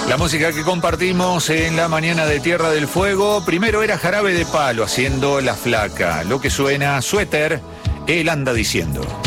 La música que compartimos en la mañana de Tierra del Fuego, primero era Jarabe de Palo haciendo La Flaca. Lo que suena, Suéter, él anda diciendo.